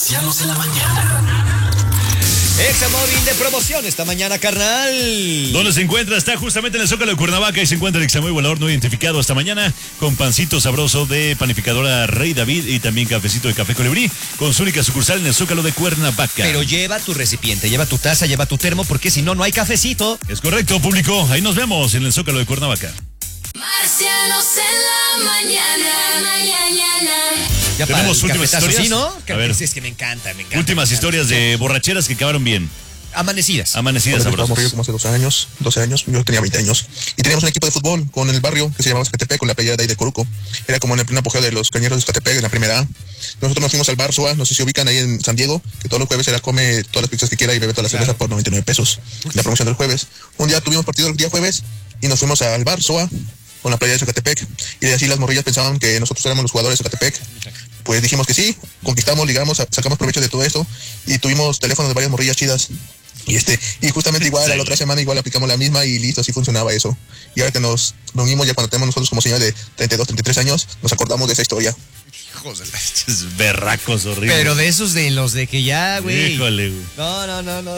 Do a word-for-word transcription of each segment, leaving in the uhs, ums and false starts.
Marcianos de la mañana. Examóvil de promoción esta mañana, carnal. ¿Dónde se encuentra? Está justamente en el Zócalo de Cuernavaca y se encuentra el Examóvil volador no identificado esta mañana con pancito sabroso de panificadora Rey David y también cafecito de Café Colibrí con su única sucursal en el Zócalo de Cuernavaca. Pero lleva tu recipiente, lleva tu taza, lleva tu termo porque si no, no hay cafecito. Es correcto, público. Ahí nos vemos en el Zócalo de Cuernavaca. Marcianos en la mañana, mañana. Ya tenemos últimas historias. ¿Sí, no? A ver. Es que me encanta, me encanta. Últimas me encanta. historias de borracheras que acabaron bien. Amanecidas. Amanecidas Estábamos sabrosas. como hace doce años, doce años, yo tenía veinte años. Y teníamos un equipo de fútbol con el barrio que se llamaba Zacatepec, con la playa de ahí de Coruco. Era como en el pleno apogeo de los cañeros de Zacatepec, en la primera A. Nosotros nos fuimos al bar Soa, no sé si ubican ahí en San Diego, que todos los jueves era come todas las pizzas que quiera y bebe toda la cerveza por noventa y nueve pesos. La promoción del jueves. Un día tuvimos partido el día jueves y nos fuimos al bar Soa con la playa de Zacatepec. Y de así las morrillas pensaban que nosotros éramos los jugadores de Zacatepec. Pues dijimos que sí, conquistamos, ligamos, sacamos provecho de todo esto y tuvimos teléfonos de varias morrillas chidas. Y este, y justamente igual, sí. A la otra semana igual aplicamos la misma y listo, así funcionaba eso. Y ahora que nos reunimos ya cuando tenemos nosotros como señores de treinta y dos, treinta y tres años, nos acordamos de esa historia. Hijos de la... berracos horribles. Pero de esos de los de que ya, güey. Híjole, güey. No, no, no, no.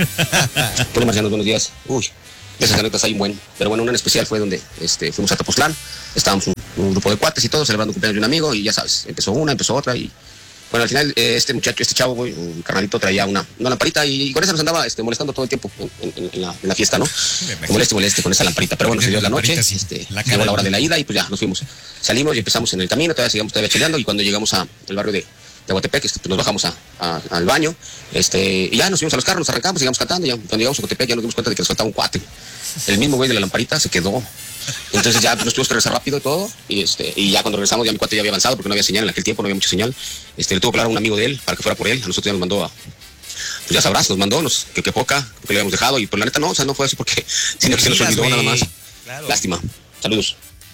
Hola, Marcianos, buenos días. Uy, esas anécdotas hay un buen. Pero bueno, una en especial fue donde este, fuimos a Tepoztlán. Estábamos un, un grupo de cuates y todo, celebrando un cumpleaños de un amigo y ya sabes, empezó una, empezó otra y... Bueno, al final eh, este muchacho, este chavo, güey, un carnalito traía una, una lamparita y con esa nos andaba este, molestando todo el tiempo en, en, en, la, en la fiesta, ¿no? Moleste, moleste con esa lamparita. Pero bueno, se dio la noche, sí, este, la llegó la hora de la ida y pues ya nos fuimos. Salimos y empezamos en el camino, todavía seguimos todavía cheleando y cuando llegamos al barrio de, de Aguatepec, este, pues nos bajamos a, a, al baño este, y ya nos fuimos a los carros, nos arrancamos, sigamos cantando y ya, cuando llegamos a Aguatepec ya nos dimos cuenta de que nos faltaba un cuate. El mismo güey de la lamparita se quedó. Entonces ya nos tuvimos que regresar rápido y todo, y este, y ya cuando regresamos ya mi cuate ya había avanzado porque no había señal en aquel tiempo, no había mucha señal. Este, le tuvo que hablar a un amigo de él para que fuera por él, a nosotros ya nos mandó a, pues ya sabrás, nos mandó, nos, que, que poca, que le habíamos dejado, y por la neta no, o sea, no fue así porque, sino que se nos olvidó nada más. Claro. Lástima. Saludos.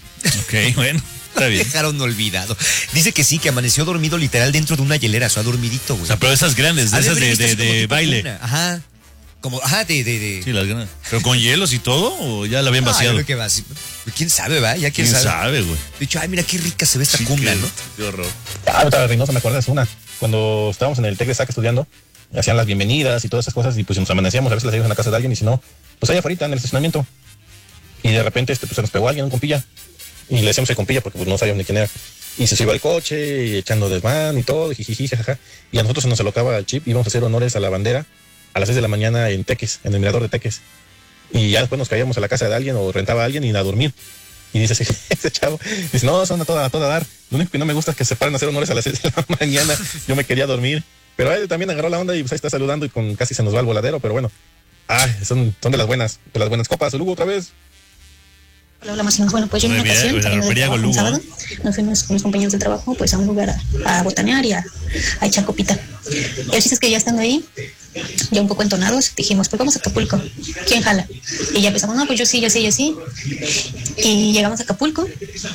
Ok, bueno. Está bien. Dejaron olvidado. Dice que sí, que amaneció dormido literal dentro de una hielera, o sea, dormidito, güey. O sea, pero esas grandes, de esas de, de, de, de baile. Cuna. Ajá. Como, ajá, de, de, de... Sí, las grandes. ¿Pero con hielos y todo o ya la habían vaciado? Ah, yo creo que va así. ¿Quién sabe, va? Ya quién, ¿Quién sabe. sabe, güey? De hecho, ay, mira qué rica se ve esta sí, cuna, qué, ¿no? Qué horror. Ah, otra Reynosa, me acuerdas una. Cuando estábamos en el Tec de Sac estudiando, hacían las bienvenidas y todas esas cosas y pues nos amanecíamos, a veces las íbamos en la casa de alguien y si no, pues allá afuera en el estacionamiento. Y de repente este, pues, se nos pegó alguien, un compilla. Y le decíamos el compilla porque pues no sabíamos ni quién era. Y se subió al coche y echando desmán y todo, y jijiji, jajaja. Y a nosotros se nos alocaba el chip, íbamos a hacer honores a la bandera a las seis de la mañana en Teques, en el mirador de Teques. Y ya después nos caíamos a la casa de alguien o rentaba a alguien y a dormir. Y dice ese, ese chavo, dice, no, son a toda, a toda dar. Lo único que no me gusta es que se paren a hacer honores a las seis de la mañana. Yo me quería dormir. Pero él también agarró la onda y pues ahí está saludando y con casi se nos va el voladero. Pero bueno, ah, son, son de las buenas, de las buenas copas. El Hugo otra vez. Hola, hola, Marcianos. Bueno, pues yo en una bien, ocasión, pues, saliendo del trabajo, Lugo, un sábado, nos fuimos con mis compañeros de trabajo pues a un lugar a, a botanear y a, a echar copita. El chiste es que ya estando ahí, ya un poco entonados, dijimos, pues vamos a Acapulco. ¿Quién jala? Y ya empezamos, no, pues yo sí, yo sí, yo sí. Y llegamos a Acapulco,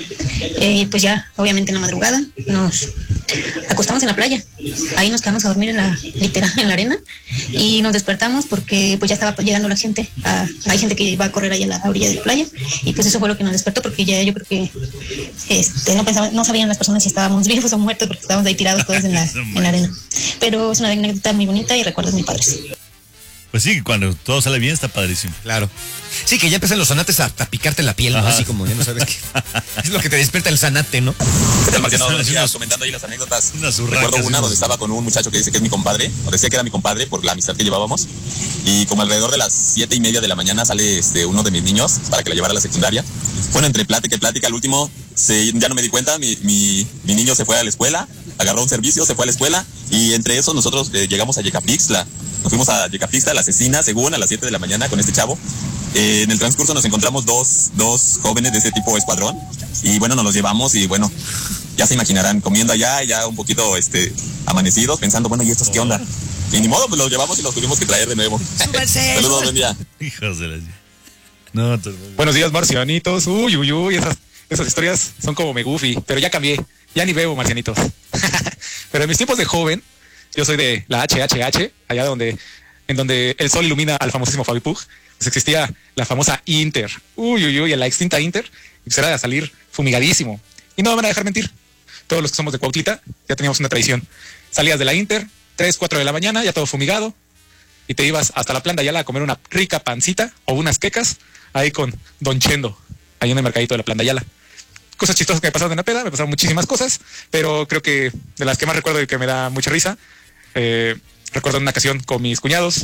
y pues ya, obviamente en la madrugada, nos acostamos en la playa. Ahí nos quedamos a dormir en la, literal, en la arena, y nos despertamos porque pues ya estaba llegando la gente. A, hay gente que va a correr ahí a la orilla de la playa, y pues eso fue lo que nos despertó porque ya yo creo que este, no pensaban, no sabían las personas si estábamos vivos o muertos porque estábamos ahí tirados todos en la, en la arena. Pero es una anécdota muy bonita y recuerdos muy padres. Pues sí, cuando todo sale bien está padrísimo. Claro. Sí, que ya empiezan los zanates a, a picarte la piel, ¿no? Así como ya no sabes qué. Es lo que te despierta el zanate, ¿no? ¿Qué tal, Marciano? Unas, comentando ahí las anécdotas. Recuerdo una donde estaba con un muchacho que dice que es mi compadre, o decía que era mi compadre por la amistad que llevábamos. Y como alrededor de las siete y media de la mañana sale este, uno de mis niños para que la llevara a la secundaria. Bueno, entre plática y plática, al último se, ya no me di cuenta, mi, mi, mi niño se fue a la escuela, agarró un servicio, se fue a la escuela, y entre eso nosotros eh, llegamos a Yecapixtla. Nos fuimos a Yecapixtla, la asesina, según a las siete de la mañana con este chavo. Eh, en el transcurso nos encontramos dos, dos jóvenes de ese tipo escuadrón, y bueno, nos los llevamos y bueno, ya se imaginarán, comiendo allá, ya un poquito este, amanecidos, pensando, bueno, ¿y estos qué onda? Y ni modo, pues los llevamos y los tuvimos que traer de nuevo. Saludos, buen día. Hijos de la... No, te... Buenos días, marcianitos. Uy, uy, uy, esas, esas historias son como me goofy, pero ya cambié, ya ni bebo, marcianitos. Pero en mis tiempos de joven, yo soy de la H H H, allá donde, en donde el sol ilumina al famosísimo Fabi Pug, pues existía la famosa Inter. Uy, uy, uy, la extinta Inter, y pues era de salir fumigadísimo. Y no me van a dejar mentir, todos los que somos de Cuautlita ya teníamos una tradición. Salías de la Inter, tres, cuatro de la mañana, ya todo fumigado, y te ibas hasta la Plan de Ayala a comer una rica pancita o unas quecas ahí con Don Chendo, ahí en el mercadito de la Plan de Ayala. Cosas chistosas que me pasaron en la peda, me pasaron muchísimas cosas, pero creo que de las que más recuerdo y que me da mucha risa, eh, recuerdo en una ocasión con mis cuñados,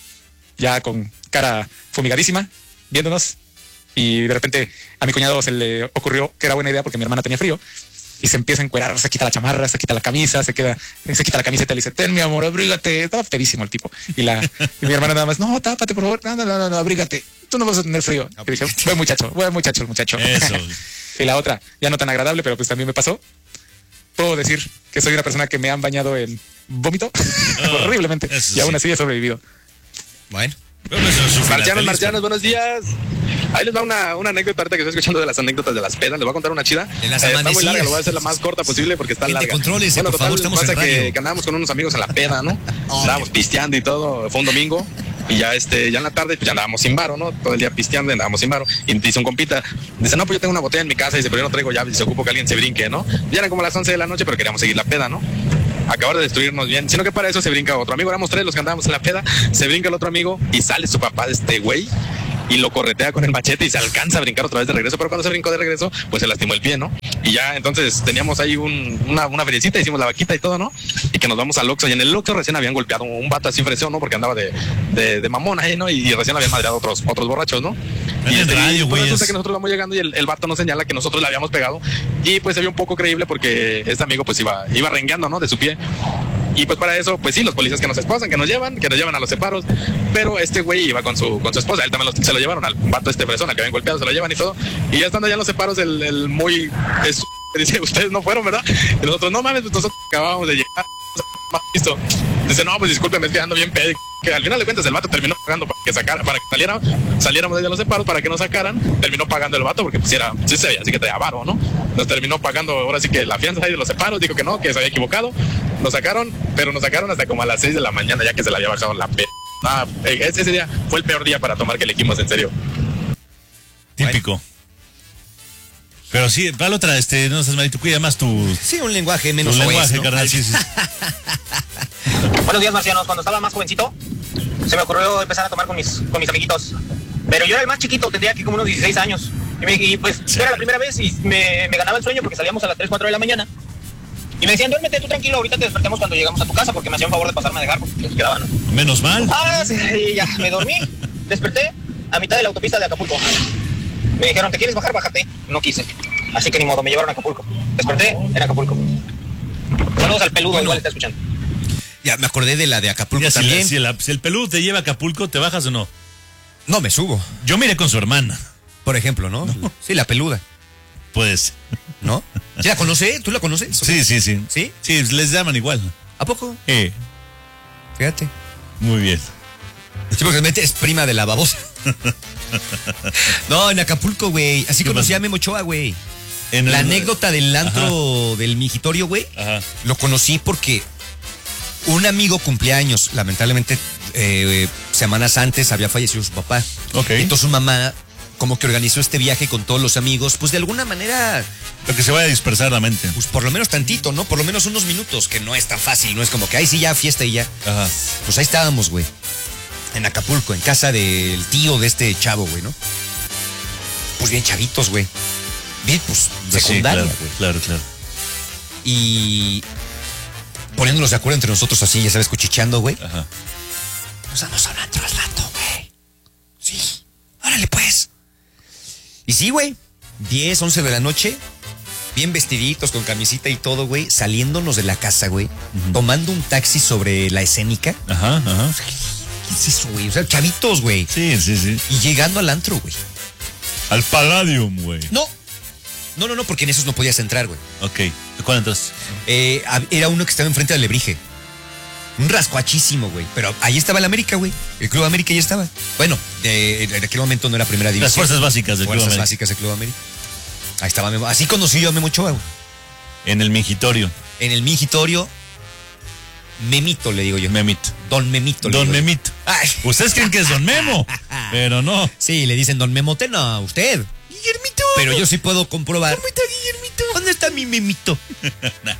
ya con cara fumigadísima, viéndonos, y de repente a mi cuñado se le ocurrió que era buena idea porque mi hermana tenía frío, y se empieza a encuerar, se quita la chamarra, se quita la camisa, se queda, se quita la camiseta y le dice, ten mi amor, abrígate. Estaba pedísimo el tipo. Y la y mi hermana nada más, no, tápate por favor, no, no, no, no, abrígate, tú no vas a tener frío. Y dije, buen muchacho, buen muchacho el muchacho. Eso. Y la otra, ya no tan agradable, pero pues también me pasó. Puedo decir que soy una persona que me han bañado en vómito oh, horriblemente. Y aún sí. así he sobrevivido. Bueno. Marcianos, marcianos, buenos días. Ahí les va una, una anécdota ahorita que estoy escuchando de las anécdotas de las pedas. Les voy a contar una chida. En las eh, está muy larga, lo voy a hacer la más corta posible porque está larga. Controles, bueno, por total, favor, estamos pasa en que, radio. que andábamos con unos amigos en la peda, ¿no? Oh, andábamos pisteando y todo, fue un domingo. Y ya este, ya en la tarde, pues ya andábamos sin varo, ¿no? Todo el día pisteando, andábamos sin varo. Y dice un compita, dice, no, pues yo tengo una botella en mi casa, dice, pero yo no traigo llaves, dice, ocupo que alguien se brinque, ¿no? Ya eran como las once de la noche, pero queríamos seguir la peda, ¿no? Acabar de destruirnos bien, sino que para eso se brinca otro amigo, éramos tres los que andábamos en la peda, se brinca el otro amigo y sale su papá de este güey y lo corretea con el machete y se alcanza a brincar otra vez de regreso, pero cuando se brincó de regreso, pues se lastimó el pie, ¿no? Y ya entonces teníamos ahí un, una, una feriecita, hicimos la vaquita y todo, ¿no? Y que nos vamos al Oxxo, y en el Oxxo recién habían golpeado un vato así fresón, ¿no? Porque andaba de, de, de mamón ahí, ¿no? Y, y recién habían madreado otros, otros borrachos, ¿no? Y, este, radio, y pues resulta que nosotros vamos llegando y el, el vato nos señala que nosotros le habíamos pegado, y pues se vio un poco creíble porque este amigo pues iba, iba rengueando, ¿no? De su pie. Y pues para eso, pues sí, los policías que nos esposan, que nos llevan, que nos llevan a los separos, pero este güey iba con su con su esposa, él también lo, se lo llevaron al vato este fresón, al que habían golpeado, se lo llevan y todo, y ya estando allá en los separos, el, el muy... Es, dice, ustedes no fueron, ¿verdad? Y nosotros, no mames, nosotros acabábamos de llegar, listo. Dice, no, pues disculpen, estoy ando bien pedo. Que al final de cuentas el vato terminó pagando para que sacara, para que saliera, saliéramos de los separos, para que nos sacaran, terminó pagando el vato, porque pues era, sí se veía, así que te avaro, ¿no? Nos terminó pagando ahora sí que la fianza ahí de los separos, dijo que no, que se había equivocado, nos sacaron, pero nos sacaron hasta como a las seis de la mañana, ya que se le había bajado la p. Ah, ese, ese día fue el peor día para tomar que elegimos, en serio. Típico. Bueno. Pero sí, para la otra, este, no seas malito, cuida más tu... Sí, un lenguaje menos tu lenguaje, ¿no? carnal, sí, sí. Buenos días, marcianos. Cuando estaba más jovencito, se me ocurrió empezar a tomar con mis, con mis amiguitos. Pero yo era el más chiquito, tendría aquí como unos dieciséis años. Y, me, y pues sí. Era la primera vez y me, me ganaba el sueño porque salíamos a las tres, cuatro de la mañana. Y me decían, duérmete tú tranquilo, ahorita te despertemos cuando llegamos a tu casa, porque me hacían favor de pasarme a dejar porque les quedaba, ¿no? Menos mal. Ah, sí, y ya, me dormí, desperté a mitad de la autopista de Acapulco. Me dijeron, ¿te quieres bajar? Bájate. No quise. Así que ni modo, me llevaron a Acapulco. Desperté en Acapulco. Saludos al peludo, bueno, igual está escuchando. Ya me acordé de la de Acapulco ya, también. Si, la, si, la, si el peludo te lleva a Acapulco, ¿te bajas o no? No, me subo. Yo miré con su hermana. Por ejemplo, ¿no? no. Sí, la peluda. Pues. ¿No? ¿Sí la conoce? ¿Tú la conoces? Sí, sí, sí. ¿Sí? Sí, les llaman igual. ¿A poco? Eh. Fíjate. Muy bien. Sí, porque realmente es prima de la babosa. No, en Acapulco, güey. Así conocí a Memo Ochoa, güey. La el... anécdota del antro Ajá. del migitorio, güey. Lo conocí porque un amigo cumpleaños, lamentablemente, eh, semanas antes había fallecido su papá. Okay. Entonces su mamá como que organizó este viaje con todos los amigos, pues de alguna manera... Para que se vaya a dispersar la mente. Pues por lo menos tantito, ¿no? Por lo menos unos minutos, que no es tan fácil, no es como que, ay, sí, ya, fiesta y ya. Ajá. Pues ahí estábamos, güey. En Acapulco, en casa del tío de este chavo, güey, ¿no? Pues bien chavitos, güey. Bien, pues, secundaria, güey. Sí, claro, claro, claro. Y poniéndonos de acuerdo entre nosotros así, ya sabes, cuchicheando, güey. Ajá. Nos vamos a un antro al rato, güey. Sí. Órale, pues. Y sí, güey. diez, once de la noche. Bien vestiditos, con camisita y todo, güey. Saliéndonos de la casa, güey. Uh-huh. Tomando un taxi sobre la escénica. Ajá, ajá. ¿Qué es eso, güey? O sea, chavitos, güey. Sí, sí, sí. Y llegando al antro, güey. Al Palladium, güey. No. No, no, no, porque en esos no podías entrar, güey. Ok. ¿Cuál entras? Eh, era uno que estaba enfrente del Alebrije. Un rascuachísimo, güey. Pero ahí estaba el América, güey. El Club América ya estaba. Bueno, eh, en aquel momento no era primera división. Las fuerzas básicas del Club América. Fuerzas básicas del Club América. Ahí estaba Memo. Así conocí yo a Memo Ochoa, güey. En el mingitorio. En el mingitorio. Memito, le digo yo. Memito. Don Memito. Don Memito. Ay. Ustedes creen que es Don Memo, pero no. Sí, le dicen Don Memote, no, usted. Guillermito. Pero yo sí puedo comprobar. ¿Cómo está Guillermito? ¿Dónde está mi Memito?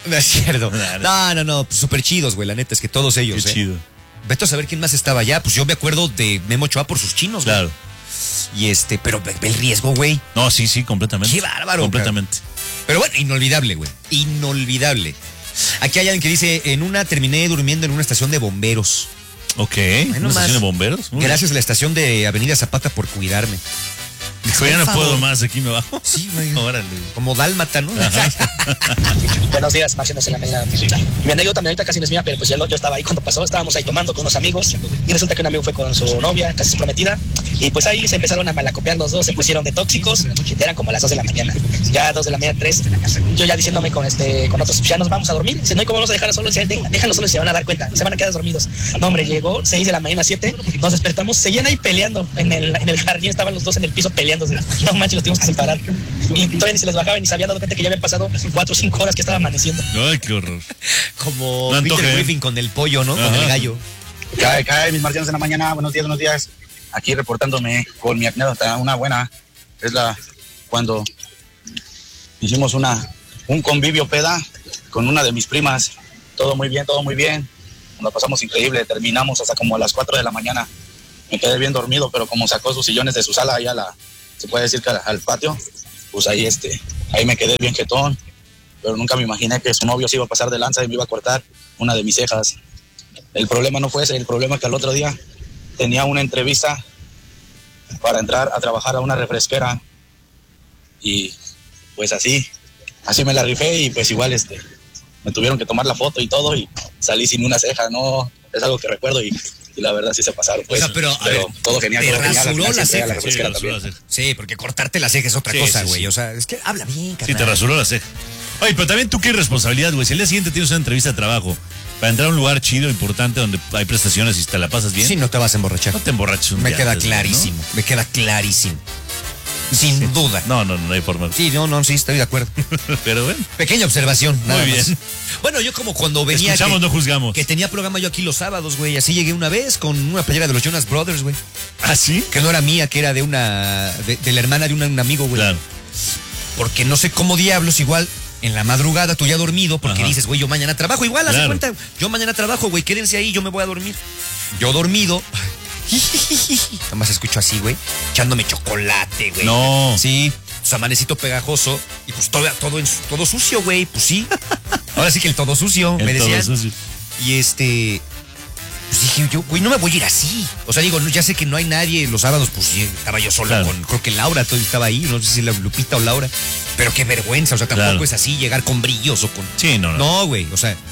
No es cierto. No, no, no, súper chidos, güey, la neta, es que todos ellos, Qué eh. chido. Vete a saber quién más estaba allá, pues yo me acuerdo de Memo Ochoa por sus chinos, güey. Claro. Y este, pero ve, ve el riesgo, güey. No, sí, sí, completamente. Qué bárbaro. Completamente. Cabrón. Pero bueno, inolvidable, güey. Inolvidable. Aquí hay alguien que dice, en una terminé durmiendo en una estación de bomberos. Ok, Bueno, ¿una más. estación de bomberos? Muy Gracias a la estación de Avenida Zapata por cuidarme. Dijo, ya no puedo más, aquí me bajo. Sí, güey. Órale. Como dálmata, ¿no? Buenos días, Marcianos en la mañana. Mi anécdota ahorita casi no es mía, pero pues yo, yo estaba ahí cuando pasó, estábamos ahí tomando con unos amigos y resulta que un amigo fue con su novia, casi su prometida, y pues ahí se empezaron a malacopiar los dos, se pusieron de tóxicos, eran como las dos de la mañana, ya dos de la mañana, tres, yo ya diciéndome con este con otros, ya nos vamos a dormir, dice, no hay cómo vamos a dejar solos, déjanos solos y se van a dar cuenta, se van a quedar dormidos. No, hombre, llegó seis de la mañana, siete, nos despertamos, seguían ahí peleando en el, en el jardín, estaban los dos en el piso peleándose, no manches, los tuvimos que separar, y todavía ni se les bajaba ni se habían dado cuenta que ya habían pasado cuatro o cinco horas que estaba amaneciendo. Ay, qué horror. Como No Peter antoje. Griffin con el pollo, ¿no? Con Ajá. el gallo. Cae, cae, mis marcianos en la mañana, buenos días, buenos días. Aquí reportándome con mi anécdota, una buena, es la cuando hicimos una un convivio peda con una de mis primas, todo muy bien, todo muy bien, nos pasamos increíble, terminamos hasta como a las cuatro de la mañana, me quedé bien dormido, pero como sacó sus sillones de su sala ahí a la, se puede decir que al, al patio, pues ahí este, ahí me quedé bien jetón, pero nunca me imaginé que su novio se iba a pasar de lanza y me iba a cortar una de mis cejas. El problema no fue ese, el problema es que al otro día tenía una entrevista para entrar a trabajar a una refresquera y pues así, así me la rifé y pues igual este, me tuvieron que tomar la foto y todo y salí sin una ceja, no, es algo que recuerdo y, y la verdad sí se pasaron. Pues, O sea, pero, a ver, todo genial, te todo genial, al rasuró final la siempre a ceja. refresquera Sí, también. rasuró la ceja. Sí, porque cortarte la ceja es otra Sí, cosa, sí, güey. sí. O sea, es que habla bien, Sí, carnal. te rasuró la ceja. Oye, pero también tú qué irresponsabilidad, güey. Si el día siguiente tienes una entrevista de trabajo para entrar a un lugar chido, importante, donde hay prestaciones y te la pasas bien. Sí, no te vas a emborrachar. No te emborraches un Me día queda antes, clarísimo, ¿no? me queda clarísimo. Sin Sí. duda. No, no, no, no hay forma. Sí, no, no, sí, estoy de acuerdo. Pero bueno. Pequeña observación, nada Muy más. bien. Bueno, yo como cuando venía. Escuchamos, que, no juzgamos. Que tenía programa yo aquí los sábados, güey. Así llegué una vez con una playera de los Jonas Brothers, güey. ¿Ah, sí? Que no era mía, que era de una. de, de la hermana de una- un amigo, güey. Claro. Porque no sé cómo diablos, igual. En la madrugada, tú ya dormido, porque Ajá. dices, güey, yo mañana trabajo. Igual, haz de Claro. cuenta, yo mañana trabajo, güey, quédense ahí, yo me voy a dormir. Yo dormido. Nada más escucho así, güey, echándome chocolate, güey. No. Sí, pues amanecito pegajoso y pues todo, todo, en su- todo sucio, güey, pues sí. Ahora sí que el todo sucio, El me todo decían. sucio. Y este, pues dije yo, güey, no me voy a ir así. O sea, digo, no, ya sé que no hay nadie los sábados, pues sí, estaba yo solo Claro. con, creo que Laura, todo estaba ahí, no sé si la Lupita o Laura. Pero qué vergüenza, o sea, tampoco Claro. es así llegar con brillos o con... Sí, no, no. No, güey, o sea,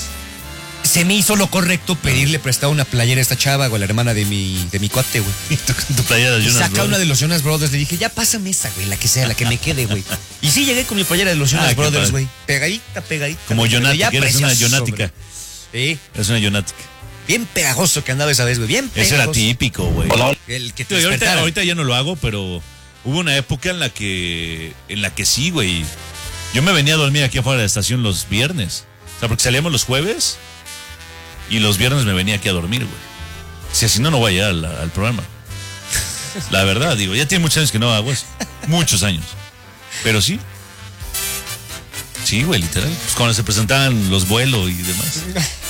se me hizo lo correcto pedirle prestado una playera a esta chava, güey, la hermana de mi, de mi cuate, güey. Y tu, tu playera de Y Jonas saca Brothers. una de los Jonas Brothers, le dije, ya pásame esa, güey, la que sea, la que me quede, güey. Y sí, llegué con mi playera de los Jonas Ah, qué Brothers, padre. güey. Pegadita, pegadita. Como güey, Jonática, ya eres una precioso, Jonática. güey. Sí, Es una Jonática. bien pegajoso que andaba esa vez, güey, bien pegajoso. Eso era típico, güey. El que te Digo, y ahorita, despertara. ahorita ya no lo hago, pero hubo una época en la que en la que sí, güey. Yo me venía a dormir aquí afuera de la estación los viernes. O sea, porque salíamos los jueves y los viernes me venía aquí a dormir, güey. Si así no, no voy a llegar al, al programa. La verdad, digo, ya tiene muchos años que no hago eso. Muchos años. Pero sí. Sí, güey, literal. Pues cuando se presentaban los vuelos y demás.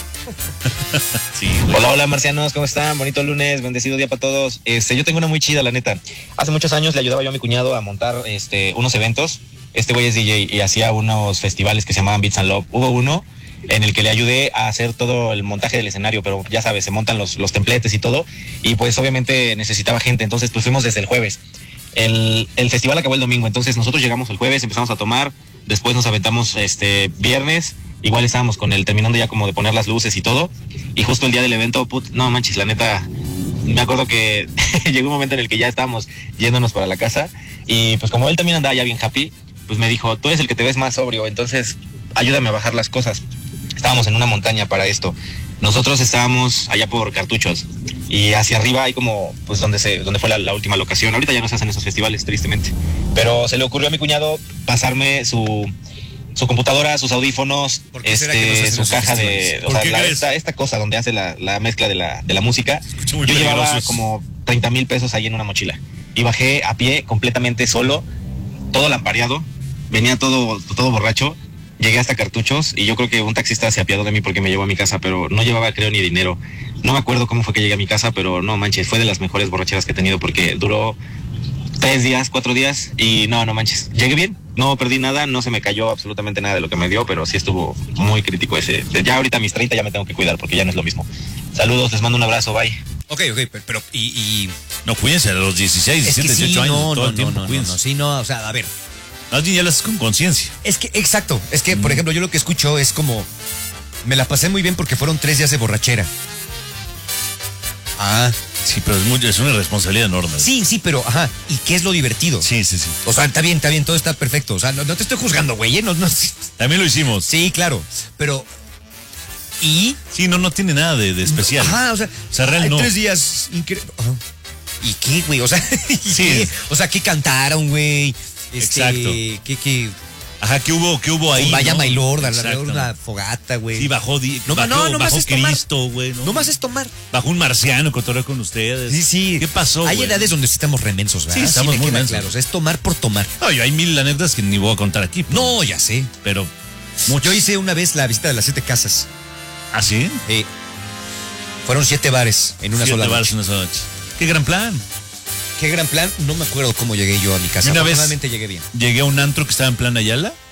Sí, güey. Hola, hola marcianos, ¿cómo están? Bonito lunes, bendecido día para todos. Este, yo tengo una muy chida, la neta. Hace muchos años le ayudaba yo a mi cuñado a montar este, unos eventos. Este güey es D J y hacía unos festivales que se llamaban Beats and Love. Hubo uno en el que le ayudé a hacer todo el montaje del escenario, pero ya sabes, se montan los, los templetes y todo. Y pues obviamente necesitaba gente, entonces pues fuimos desde el jueves. El, el festival acabó el domingo, entonces nosotros llegamos el jueves, empezamos a tomar, después nos aventamos este viernes, igual estábamos con el terminando ya como de poner las luces y todo, y justo el día del evento, put, no manches, la neta, me acuerdo que llegó un momento en el que ya estábamos yéndonos para la casa, y pues como él también andaba ya bien happy, pues me dijo, tú eres el que te ves más sobrio, entonces ayúdame a bajar las cosas. Estábamos en una montaña para esto. Nosotros estábamos allá por Cartuchos y hacia arriba hay como, pues donde se, donde fue la, la última locación. Ahorita ya no se hacen esos festivales, tristemente. Pero se le ocurrió a mi cuñado pasarme su, su computadora, sus audífonos, qué será que no se este, hacen su esos caja de, festivales? o ¿Por sea, qué la- crees? esta, esta cosa donde hace la, la mezcla de la, de la música. Yo muy llevaba peligrosos. como treinta mil pesos ahí en una mochila y bajé a pie completamente solo, todo lampareado, venía todo, todo borracho. llegué hasta Cartuchos y yo creo que un taxista se apiadó de mí porque me llevó a mi casa, pero no llevaba, creo, ni dinero. No me acuerdo cómo fue que llegué a mi casa, pero no manches, fue de las mejores borracheras que he tenido porque duró tres días, cuatro días y no, no manches. Llegué bien, no perdí nada, no se me cayó absolutamente nada de lo que me dio, pero sí estuvo muy crítico ese. Ya ahorita a mis treinta ya me tengo que cuidar porque ya no es lo mismo. Saludos, les mando un abrazo, bye. Ok, ok, pero, pero y, y... No, cuídense a los dieciséis, diecisiete, sí, dieciocho años, no, todo no, el tiempo, no, no, cuídense. no, sí, no, o sea, a ver. Más bien ya las con conciencia. Es que, exacto, es que, mm. por ejemplo, yo lo que escucho es como, me la pasé muy bien porque fueron tres días de borrachera. Ah. Sí, pero es, muy, es una responsabilidad enorme. Sí, sí, pero, ajá, ¿y qué es lo divertido? Sí, sí, sí. O sea, está bien, está bien, todo está perfecto. O sea, no, no te estoy juzgando, güey, ¿eh? No, no. También lo hicimos. Sí, claro, pero... ¿Y? Sí, no, no tiene nada de, de especial. Ajá, o sea, o sea real hay no. tres días increíbles. ¿Y qué, güey? O sea, ¿y sí. qué? O sea, ¿qué cantaron, güey? Este, Exacto. ¿Qué, qué? Ajá, ¿qué hubo, qué hubo ahí? Vaya ¿no? Mailord, alrededor de una fogata, güey. Sí, bajó, di, no, bajó, no, no bajó más Cristo, güey. ¿no? no más es tomar. Bajó un marciano, cotorreó con ustedes. Sí, sí. ¿Qué pasó, Hay güey? edades donde sí estamos remensos, ¿verdad? Sí, estamos sí, muy mensos. Claro, o sea, es tomar por tomar. No, yo hay mil anécdotas que ni voy a contar aquí. Pero, no, ya sé. Pero mucho. Yo hice una vez la visita de las siete casas. ¿Ah, sí? Eh, fueron siete bares en una siete sola bares noche. en una sola noche. Qué gran plan. Qué gran plan. No me acuerdo cómo llegué yo a mi casa. Una vez llegué bien. Llegué a un antro que estaba en Plan Ayala.